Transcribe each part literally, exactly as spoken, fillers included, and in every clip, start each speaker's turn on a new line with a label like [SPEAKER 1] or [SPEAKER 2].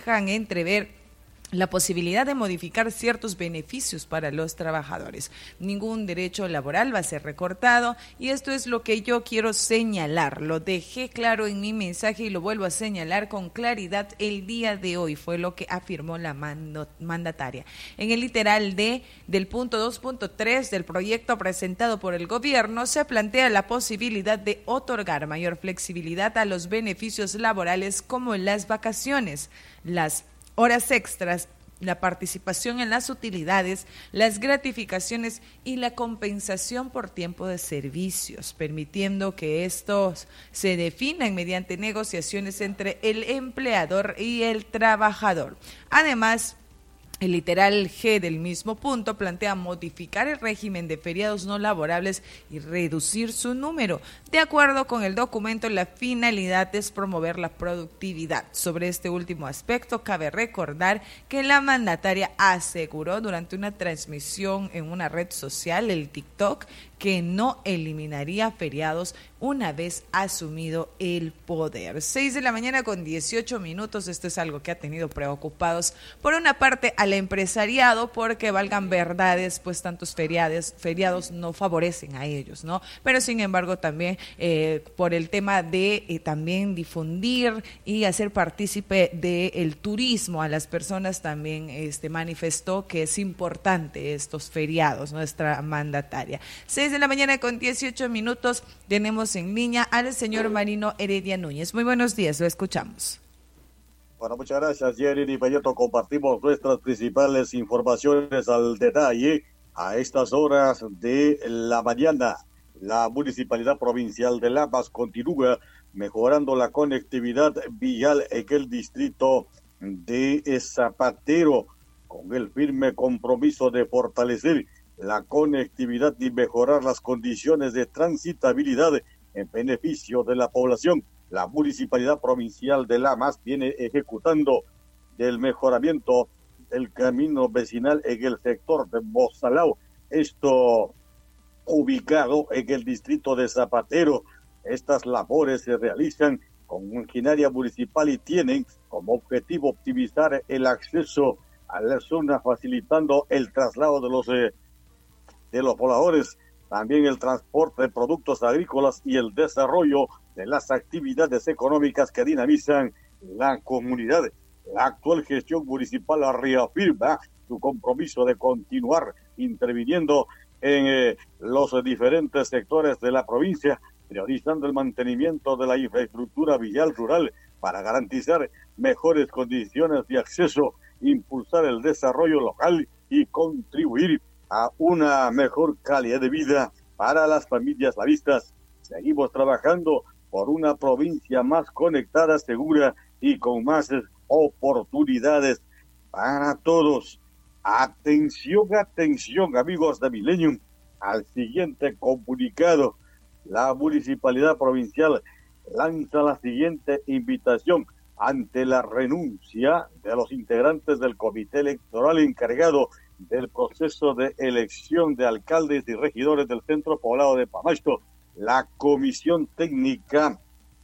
[SPEAKER 1] dejan entrever la posibilidad de modificar ciertos beneficios para los trabajadores. Ningún derecho laboral va a ser recortado y esto es lo que yo quiero señalar. Lo dejé claro en mi mensaje y lo vuelvo a señalar con claridad el día de hoy, fue lo que afirmó la mando, mandataria. En el literal D del punto dos punto tres del proyecto presentado por el gobierno se plantea la posibilidad de otorgar mayor flexibilidad a los beneficios laborales como las vacaciones, las horas extras, la participación en las utilidades, las gratificaciones y la compensación por tiempo de servicios, permitiendo que estos se definan mediante negociaciones entre el empleador y el trabajador. Además, el literal G del mismo punto plantea modificar el régimen de feriados no laborables y reducir su número. De acuerdo con el documento, la finalidad es promover la productividad. Sobre este último aspecto, cabe recordar que la mandataria aseguró durante una transmisión en una red social, el TikTok, que no eliminaría feriados una vez asumido el poder. Seis de la mañana con dieciocho minutos, esto es algo que ha tenido preocupados, por una parte, al empresariado, porque valgan verdades, pues tantos feriados, feriados no favorecen a ellos, ¿no? Pero sin embargo también eh, por el tema de eh, también difundir y hacer partícipe del turismo a las personas, también este, manifestó que es importante estos feriados, nuestra mandataria. Seis de la mañana con dieciocho minutos, tenemos en línea al señor Marino Heredia Núñez. Muy buenos días, lo escuchamos.
[SPEAKER 2] Bueno, muchas gracias, Jerry y Payeto. Compartimos nuestras principales informaciones al detalle a estas horas de la mañana. La Municipalidad Provincial de Lamas continúa mejorando la conectividad vial en el distrito de Zapatero, con el firme compromiso de fortalecer la conectividad y mejorar las condiciones de transitabilidad en beneficio de la población. La Municipalidad Provincial de Lamas viene ejecutando el mejoramiento del camino vecinal en el sector de Bozalao, esto ubicado en el distrito de Zapatero. Estas labores se realizan con maquinaria municipal y tienen como objetivo optimizar el acceso a la zona, facilitando el traslado de los eh, de los pobladores, también el transporte de productos agrícolas y el desarrollo de las actividades económicas que dinamizan la comunidad. La actual gestión municipal reafirma su compromiso de continuar interviniendo en eh, los diferentes sectores de la provincia, priorizando el mantenimiento de la infraestructura vial rural para garantizar mejores condiciones de acceso, impulsar el desarrollo local y contribuir a una mejor calidad de vida para las familias lavistas. Seguimos trabajando por una provincia más conectada, segura y con más oportunidades para todos. Atención, atención, amigos de Millennium, al siguiente comunicado. La Municipalidad Provincial lanza la siguiente invitación ante la renuncia de los integrantes del Comité Electoral encargado del proceso de elección de alcaldes y regidores del centro poblado de Pamasto. La Comisión Técnica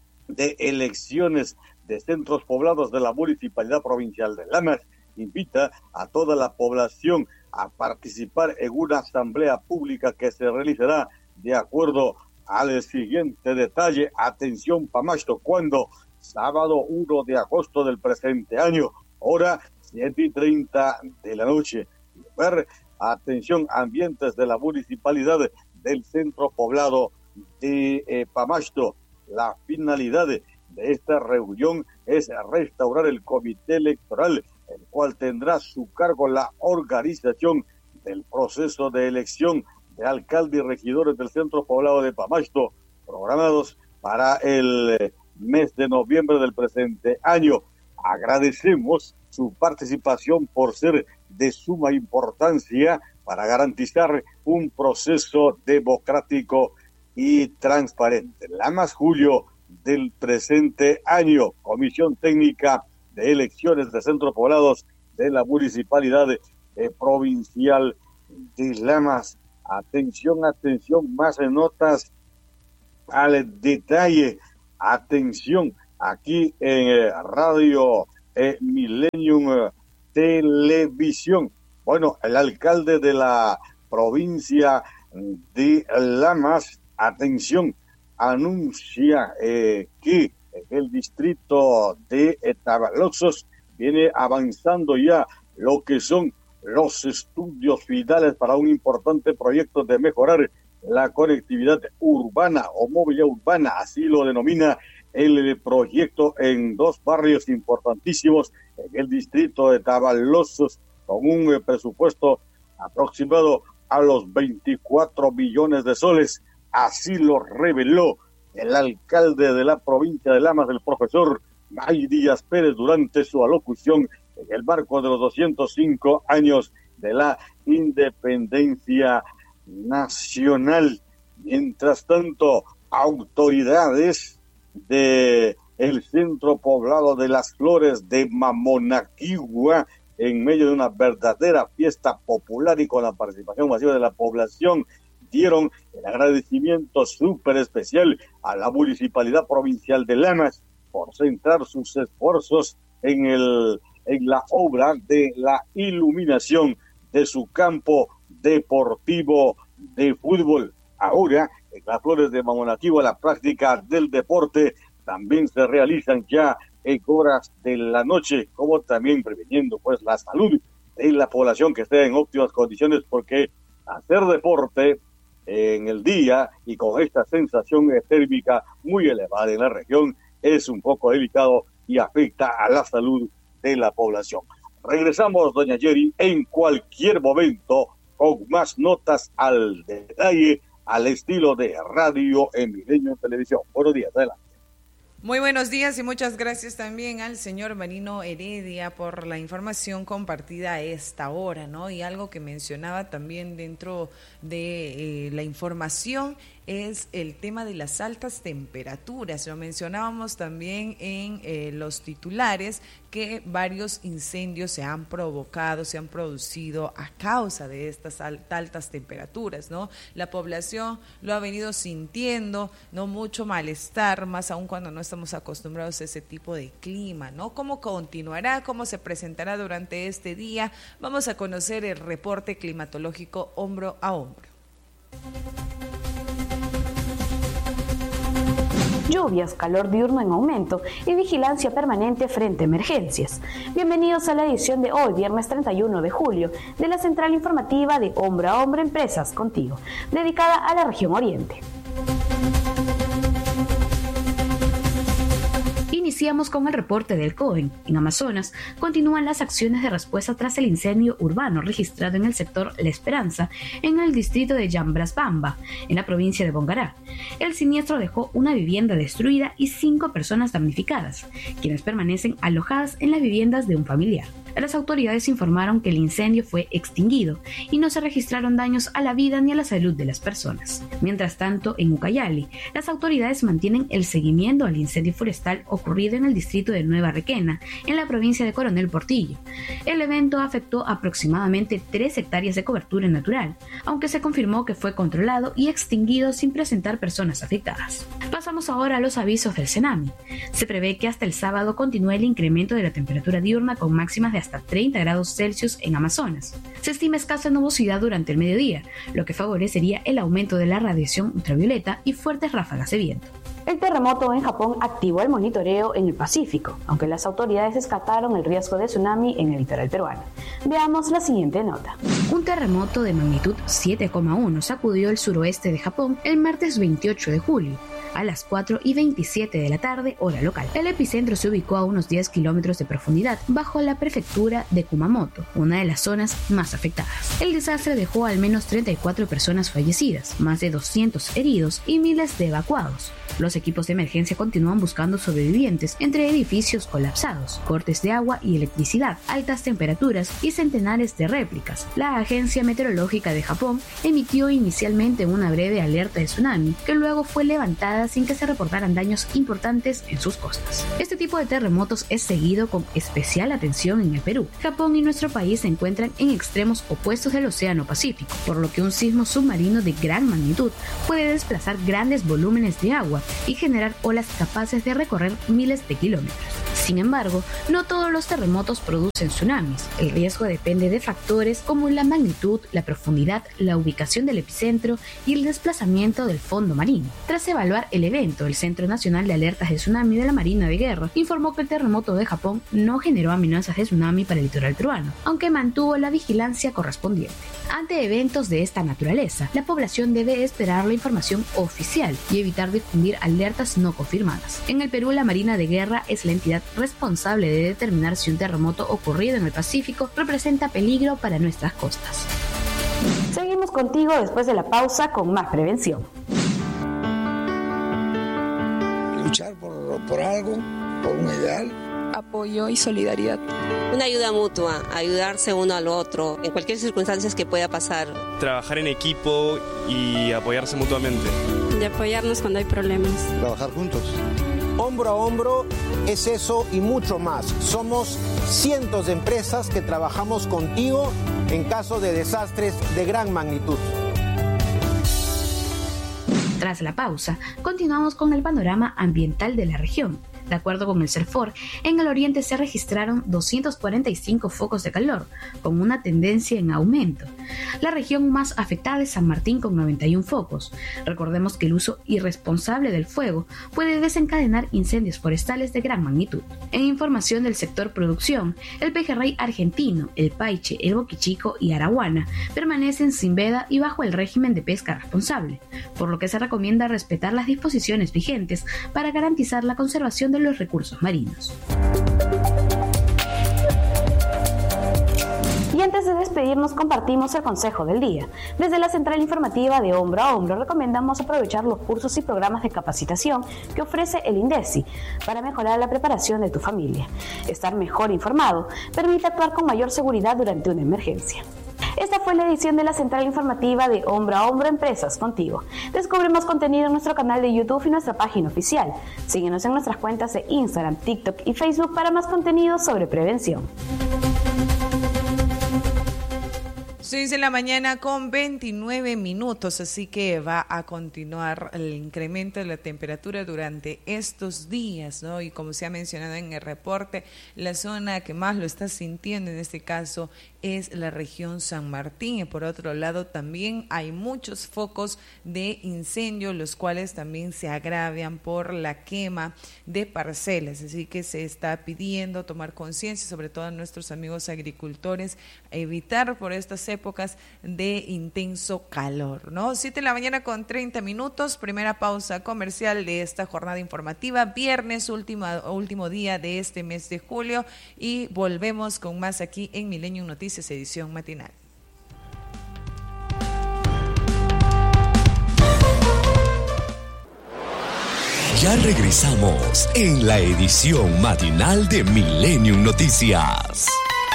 [SPEAKER 2] de Elecciones de Centros Poblados de la Municipalidad Provincial de Lamas invita a toda la población a participar en una asamblea pública que se realizará de acuerdo al siguiente detalle. Atención, Pamasto, cuando sábado uno de agosto del presente año, hora siete y treinta de la noche. Ver, atención, ambientes de la municipalidad del centro poblado de eh, Pamasto. La finalidad de, de esta reunión es restaurar el comité electoral, el cual tendrá a su cargo la organización del proceso de elección de alcalde y regidores del centro poblado de Pamasto, programados para el eh, mes de noviembre del presente año. Agradecemos su participación por ser de suma importancia para garantizar un proceso democrático y transparente. Lamas, julio del presente año, Comisión Técnica de Elecciones de Centros Poblados de la Municipalidad eh, Provincial de Lamas. Atención, atención, más notas al detalle. Atención, aquí en eh, Radio eh, Millennium eh, Televisión. Bueno, el alcalde de la provincia de Lamas, atención, anuncia eh, que el distrito de Tabalozos viene avanzando ya lo que son los estudios finales para un importante proyecto de mejorar la conectividad urbana o movilidad urbana, así lo denomina el proyecto, en dos barrios importantísimos en el distrito de Tabalozos, con un presupuesto aproximado a los veinticuatro millones de soles. Así lo reveló el alcalde de la provincia de Lamas, el profesor May Díaz Pérez, durante su alocución en el marco de los doscientos cinco años de la independencia nacional. Mientras tanto, autoridades de el centro poblado de Las Flores de Mamonaquigua, en medio de una verdadera fiesta popular y con la participación masiva de la población, dieron el agradecimiento súper especial a la Municipalidad Provincial de Lamas por centrar sus esfuerzos en, el, en la obra de la iluminación de su campo deportivo de fútbol. Ahora, en Las Flores de Mamonaquigua, la práctica del deporte también se realizan ya en horas de la noche, como también preveniendo pues la salud de la población que esté en óptimas condiciones, porque hacer deporte en el día y con esta sensación térmica muy elevada en la región es un poco delicado y afecta a la salud de la población. Regresamos, doña Jerry, en cualquier momento con más notas al detalle, al estilo de Radio en Milenio Televisión. Buenos días, adelante.
[SPEAKER 1] Muy buenos días y muchas gracias también al señor Marino Heredia por la información compartida a esta hora, ¿no? Y algo que mencionaba también dentro de eh, la información es el tema de las altas temperaturas. Lo mencionábamos también en eh, los titulares, que varios incendios se han provocado, se han producido a causa de estas altas temperaturas, ¿no? La población lo ha venido sintiendo, ¿no? Mucho malestar, más aún cuando no estamos acostumbrados a ese tipo de clima, ¿no? ¿Cómo continuará? ¿Cómo se presentará durante este día? Vamos a conocer el reporte climatológico hombro a hombro.
[SPEAKER 3] Lluvias, calor diurno en aumento y vigilancia permanente frente a emergencias. Bienvenidos a la edición de hoy, viernes treinta y uno de julio, de la central informativa de Hombro a Hombro Empresas Contigo, dedicada a la región oriente. Iniciamos con el reporte del COEN. En Amazonas continúan las acciones de respuesta tras el incendio urbano registrado en el sector La Esperanza, en el distrito de Yambrasbamba, en la provincia de Bongará. El siniestro dejó una vivienda destruida y cinco personas damnificadas, quienes permanecen alojadas en las viviendas de un familiar. Las autoridades informaron que el incendio fue extinguido y no se registraron daños a la vida ni a la salud de las personas. Mientras tanto, en Ucayali, las autoridades mantienen el seguimiento al incendio forestal ocurrido en el distrito de Nueva Requena, en la provincia de Coronel Portillo. El evento afectó aproximadamente tres hectáreas de cobertura natural, aunque se confirmó que fue controlado y extinguido sin presentar personas afectadas. Pasamos ahora a los avisos del Senami. Se prevé que hasta el sábado continúe el incremento de la temperatura diurna con máximas de hasta treinta grados Celsius en Amazonas. Se estima escasa nubosidad durante el mediodía, lo que favorecería el aumento de la radiación ultravioleta y fuertes ráfagas de viento. El terremoto en Japón activó el monitoreo en el Pacífico, aunque las autoridades descartaron el riesgo de tsunami en el litoral peruano. Veamos la siguiente nota. Un terremoto de magnitud siete coma uno sacudió el suroeste de Japón el martes veintiocho de julio, a las cuatro y veintisiete de la tarde, hora local. El epicentro se ubicó a unos diez kilómetros de profundidad, bajo la prefectura de Kumamoto, una de las zonas más afectadas. El desastre dejó al menos treinta y cuatro personas fallecidas, más de doscientos heridos y miles de evacuados. Los equipos de emergencia continúan buscando sobrevivientes entre edificios colapsados, cortes de agua y electricidad, altas temperaturas y centenares de réplicas. La Agencia Meteorológica de Japón emitió inicialmente una breve alerta de tsunami, que luego fue levantada sin que se reportaran daños importantes en sus costas. Este tipo de terremotos es seguido con especial atención en el Perú. Japón y nuestro país se encuentran en extremos opuestos del Océano Pacífico, por lo que un sismo submarino de gran magnitud puede desplazar grandes volúmenes de agua y generar olas capaces de recorrer miles de kilómetros. Sin embargo, no todos los terremotos producen tsunamis. El riesgo depende de factores como la magnitud, la profundidad, la ubicación del epicentro y el desplazamiento del fondo marino. Tras evaluar el evento, el Centro Nacional de Alertas de Tsunami de la Marina de Guerra informó que el terremoto de Japón no generó amenazas de tsunami para el litoral peruano, aunque mantuvo la vigilancia correspondiente. Ante eventos de esta naturaleza, la población debe esperar la información oficial y evitar difundir alertas no confirmadas. En el Perú, la Marina de Guerra es la entidad responsable de determinar si un terremoto ocurrido en el Pacífico representa peligro para nuestras costas. Seguimos contigo después de la pausa con más prevención.
[SPEAKER 4] Luchar por, por algo, por un ideal.
[SPEAKER 5] Apoyo y solidaridad.
[SPEAKER 6] Una ayuda mutua, ayudarse uno al otro, en cualquier circunstancia que pueda pasar.
[SPEAKER 7] Trabajar en equipo y apoyarse mutuamente.
[SPEAKER 8] De apoyarnos cuando hay problemas.
[SPEAKER 9] Trabajar juntos.
[SPEAKER 10] Hombro a hombro es eso y mucho más. Somos cientos de empresas que trabajamos contigo en caso de desastres de gran magnitud.
[SPEAKER 3] Tras la pausa, continuamos con el panorama ambiental de la región. De acuerdo con el CERFOR, en el oriente se registraron doscientos cuarenta y cinco focos de calor, con una tendencia en aumento. La región más afectada es San Martín, con noventa y uno focos. Recordemos que el uso irresponsable del fuego puede desencadenar incendios forestales de gran magnitud. En información del sector producción, el pejerrey argentino, el paiche, el boquichico y arahuana permanecen sin veda y bajo el régimen de pesca responsable, por lo que se recomienda respetar las disposiciones vigentes para garantizar la conservación de los recursos marinos. Y antes de despedirnos, compartimos el consejo del día. Desde la central informativa de Hombro a Hombro recomendamos aprovechar los cursos y programas de capacitación que ofrece el INDECI para mejorar la preparación de tu familia. Estar mejor informado permite actuar con mayor seguridad durante una emergencia. Esta fue la edición de la central informativa de Hombro a Hombro, Empresas Contigo. Descubre más contenido en nuestro canal de YouTube y nuestra página oficial. Síguenos en nuestras cuentas de Instagram, TikTok y Facebook para más contenido sobre prevención.
[SPEAKER 1] seis de la mañana con veintinueve minutos, así que va a continuar el incremento de la temperatura durante estos días, ¿no? Y como se ha mencionado en el reporte, la zona que más lo está sintiendo en este caso es la región San Martín, y por otro lado también hay muchos focos de incendio, los cuales también se agravian por la quema de parcelas, así que se está pidiendo tomar conciencia, sobre todo a nuestros amigos agricultores, evitar por estas épocas de intenso calor, ¿no? siete de la mañana con treinta minutos, primera pausa comercial de esta jornada informativa, viernes, último, último día de este mes de julio, y volvemos con más aquí en Milenio Noticias, edición matinal.
[SPEAKER 11] Ya regresamos en la edición matinal de Millennium Noticias.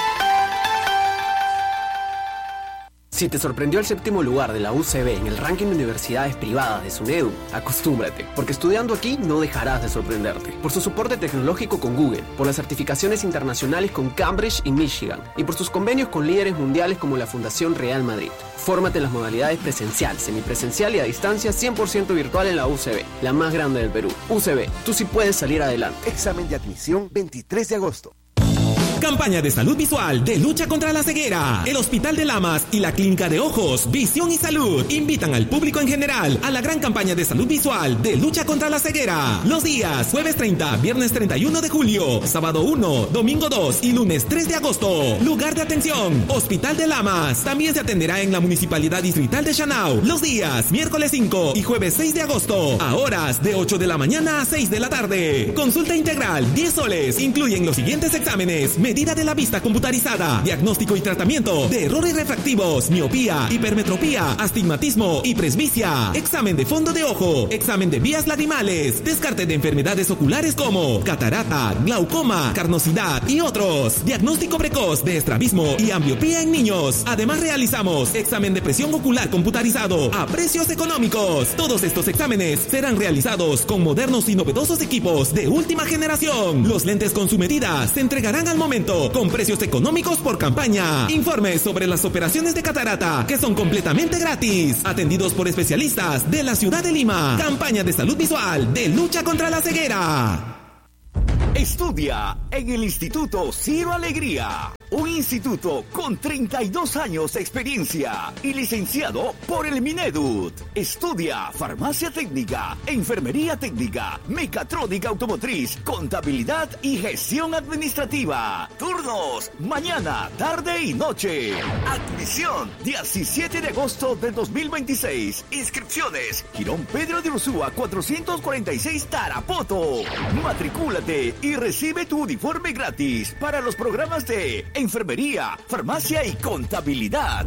[SPEAKER 12] Si te sorprendió el séptimo lugar de la U C B en el ranking de universidades privadas de SUNEDU, acostúmbrate, porque estudiando aquí no dejarás de sorprenderte. Por su soporte tecnológico con Google, por las certificaciones internacionales con Cambridge y Michigan, y por sus convenios con líderes mundiales como la Fundación Real Madrid. Fórmate en las modalidades presencial, semipresencial y a distancia cien por ciento virtual en la U C B, la más grande del Perú. U C B, tú sí puedes salir adelante.
[SPEAKER 13] Examen de admisión veintitrés de agosto.
[SPEAKER 14] Campaña de salud visual de lucha contra la ceguera. El Hospital de Lamas y la Clínica de Ojos, Visión y Salud invitan al público en general a la gran campaña de salud visual de lucha contra la ceguera. Los días jueves treinta, viernes treinta y uno de julio, sábado uno, domingo dos y lunes tres de agosto. Lugar de atención, Hospital de Lamas. También se atenderá en la Municipalidad Distrital de Chanao los días miércoles cinco y jueves seis de agosto a horas de ocho de la mañana a seis de la tarde. Consulta integral diez soles. Incluyen los siguientes exámenes: medida de la vista computarizada, diagnóstico y tratamiento de errores refractivos, miopía, hipermetropía, astigmatismo y presbicia, examen de fondo de ojo, examen de vías lagrimales, descarte de enfermedades oculares como catarata, glaucoma, carnosidad y otros, diagnóstico precoz de estrabismo y ambliopía en niños. Además realizamos examen de presión ocular computarizado a precios económicos. Todos estos exámenes serán realizados con modernos y novedosos equipos de última generación. Los lentes con su medida se entregarán al momento con precios económicos por campaña. Informes sobre las operaciones de catarata que son completamente gratis, atendidos por especialistas de la ciudad de Lima. Campaña de salud visual de lucha contra la ceguera.
[SPEAKER 11] Estudia en el Instituto Ciro Alegría, un instituto con treinta y dos años de experiencia y licenciado por el Minedut. Estudia farmacia técnica, enfermería técnica, mecatrónica automotriz, contabilidad y gestión administrativa. Turnos mañana, tarde y noche. Admisión diecisiete de agosto del dos mil veintiséis. Inscripciones Girón Pedro de Ursúa cuatrocientos cuarenta y seis Tarapoto. Matricúlate y recibe tu uniforme gratis para los programas de enfermería, farmacia y contabilidad.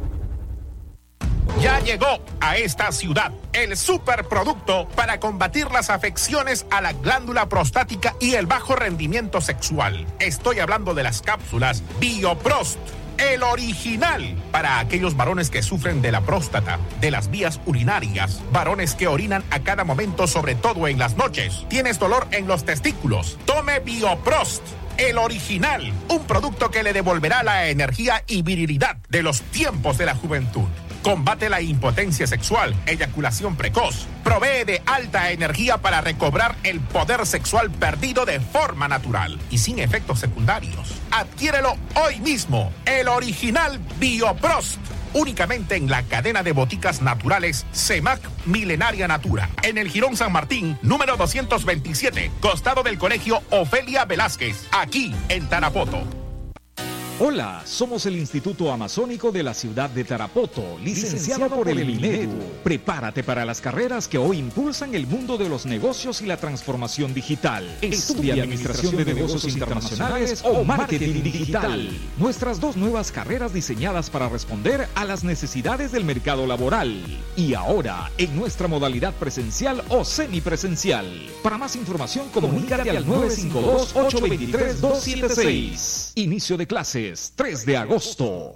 [SPEAKER 9] Ya llegó a esta ciudad el superproducto para combatir las afecciones a la glándula prostática y el bajo rendimiento sexual. Estoy hablando de las cápsulas Bioprost. El original para aquellos varones que sufren de la próstata, de las vías urinarias, varones que orinan a cada momento, sobre todo en las noches. ¿Tienes dolor en los testículos? Tome Bioprost. El original, un producto que le devolverá la energía y virilidad de los tiempos de la juventud. Combate la impotencia sexual, eyaculación precoz. Provee de alta energía para recobrar el poder sexual perdido de forma natural y sin efectos secundarios. Adquiérelo hoy mismo. El original Bioprost. Únicamente en la cadena de boticas naturales CEMAC Milenaria Natura. En el Jirón San Martín, número doscientos veintisiete, costado del Colegio Ofelia Velázquez, aquí en Tarapoto.
[SPEAKER 15] Hola, somos el Instituto Amazónico de la ciudad de Tarapoto, licenciado por el Minedu. Prepárate para las carreras que hoy impulsan el mundo de los negocios y la transformación digital. Estudia Administración de Negocios Internacionales o Marketing Digital. Nuestras dos nuevas carreras diseñadas para responder a las necesidades del mercado laboral. Y ahora, en nuestra modalidad presencial o semipresencial. Para más información, comunícate al nueve cinco dos, ocho dos tres, dos siete seis. Inicio de clases tres de agosto.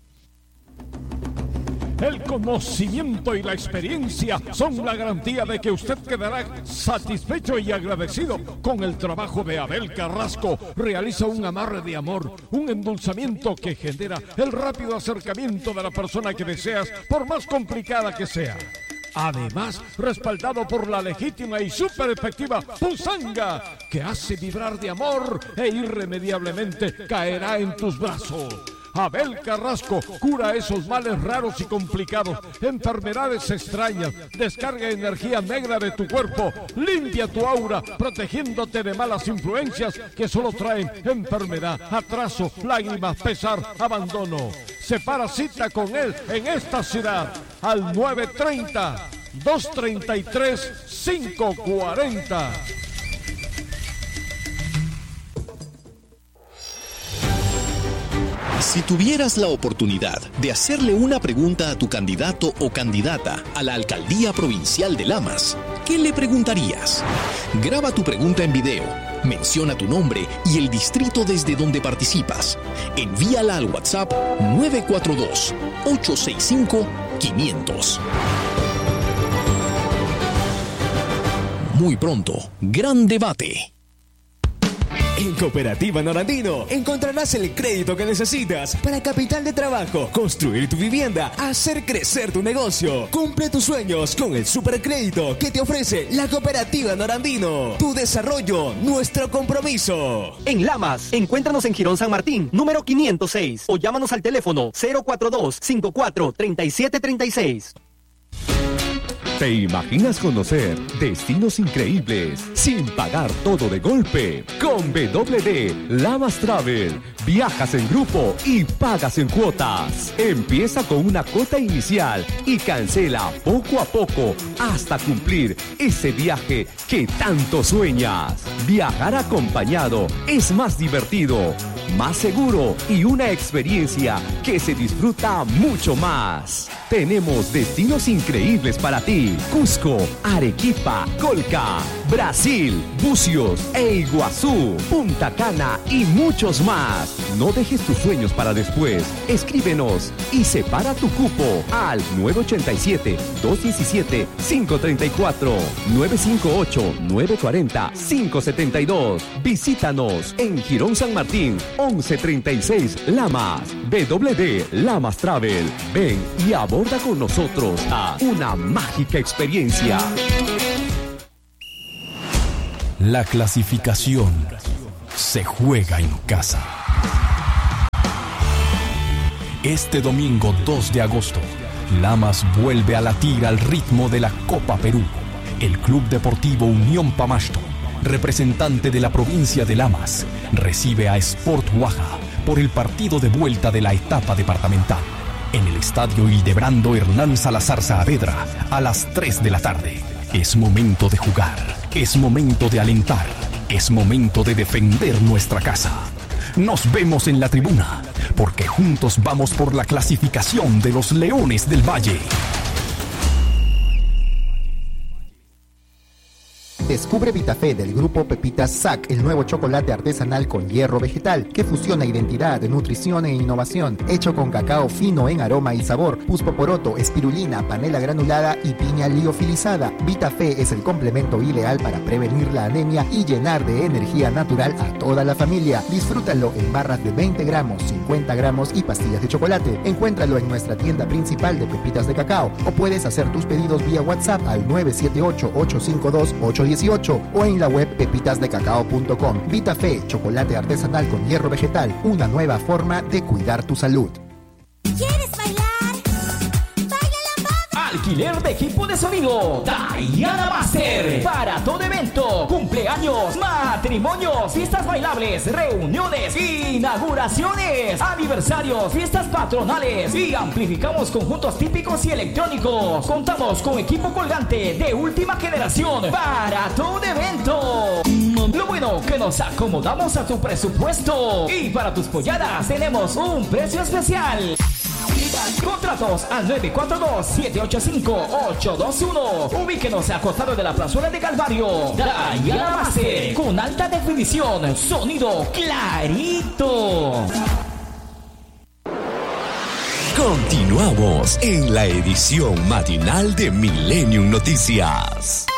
[SPEAKER 16] El conocimiento y la experiencia son la garantía de que usted quedará satisfecho y agradecido con el trabajo de Abel Carrasco. Realiza un amarre de amor, un endulzamiento que genera el rápido acercamiento de la persona que deseas, por más complicada que sea. Además, respaldado por la legítima y súper efectiva Pusanga, que hace vibrar de amor e irremediablemente caerá en tus brazos. Abel Carrasco cura esos males raros y complicados, enfermedades extrañas, descarga energía negra de tu cuerpo, limpia tu aura, protegiéndote de malas influencias que solo traen enfermedad, atraso, lágrimas, pesar, abandono. Separa cita con él en esta ciudad al nueve treinta, dos treinta y tres, cinco cuarenta.
[SPEAKER 17] Si tuvieras la oportunidad de hacerle una pregunta a tu candidato o candidata a la Alcaldía Provincial de Lamas, ¿qué le preguntarías? Graba tu pregunta en video, menciona tu nombre y el distrito desde donde participas. Envíala al WhatsApp nueve cuatro dos, ocho seis cinco, quinientos. Muy pronto, gran debate.
[SPEAKER 18] En Cooperativa Norandino encontrarás el crédito que necesitas para capital de trabajo, construir tu vivienda, hacer crecer tu negocio. Cumple tus sueños con el supercrédito que te ofrece la Cooperativa Norandino. Tu desarrollo, nuestro compromiso.
[SPEAKER 19] En Lamas, encuéntranos en Jirón San Martín, número quinientos seis, o llámanos al teléfono cero cuatro dos, cinco cuatro, tres siete tres seis.
[SPEAKER 20] ¿Te imaginas conocer destinos increíbles sin pagar todo de golpe? Con W D Lamas Travel, viajas en grupo y pagas en cuotas. Empieza con una cuota inicial y cancela poco a poco hasta cumplir ese viaje que tanto sueñas. Viajar acompañado es más divertido, más seguro y una experiencia que se disfruta mucho más. Tenemos destinos increíbles para ti. Cusco, Arequipa, Colca, Brasil, Bucios e Iguazú, Punta Cana y muchos más. No dejes tus sueños para después. Escríbenos y separa tu cupo al nueve ocho siete, dos uno siete, cinco tres cuatro, nueve cinco ocho, nueve cuatro cero, cinco siete dos. Visítanos en Jirón San Martín, once treinta y seis Lamas. W D Lamas Travel. Ven y aborda con nosotros a una mágica experiencia.
[SPEAKER 17] La clasificación se juega en casa. Este domingo dos de agosto, Lamas vuelve a latir al ritmo de la Copa Perú. El Club Deportivo Unión Pamasto, representante de la provincia de Lamas, recibe a Sport Huaja por el partido de vuelta de la etapa departamental en el estadio Hildebrando Hernán Salazar Saavedra a las tres de la tarde. Es momento de jugar, es momento de alentar, es momento de defender nuestra casa. Nos vemos en la tribuna, porque juntos vamos por la clasificación de los Leones del Valle.
[SPEAKER 21] Descubre Vitafé del grupo Pepitas S A C, el nuevo chocolate artesanal con hierro vegetal que fusiona identidad, nutrición e innovación, hecho con cacao fino en aroma y sabor, puspoporoto, espirulina, panela granulada y piña liofilizada. Vitafé es el complemento ideal para prevenir la anemia y llenar de energía natural a toda la familia. Disfrútalo en barras de veinte gramos, cincuenta gramos y pastillas de chocolate. Encuéntralo en nuestra tienda principal de pepitas de cacao o puedes hacer tus pedidos vía WhatsApp al nueve siete ocho, ocho cinco dos, ocho uno ocho o en la web pepitas de cacao punto com. Vitafé, chocolate artesanal con hierro vegetal, una nueva forma de cuidar tu salud.
[SPEAKER 22] ¿Quieres bailar?
[SPEAKER 23] Alquiler de equipo de sonido Diana Master para todo evento, cumpleaños, matrimonios, fiestas bailables, reuniones, inauguraciones, aniversarios, fiestas patronales y amplificamos conjuntos típicos y electrónicos. Contamos con equipo colgante de última generación para todo evento. Lo bueno que nos acomodamos a tu presupuesto y para tus polladas tenemos un precio especial. Contratos al nueve cuatro dos, siete ocho cinco, ocho dos uno. Ubíquenos a costado de la plazuela de Calvario. Diana Master, con alta definición, sonido clarito.
[SPEAKER 17] Continuamos en la edición matinal de Millennium Noticias.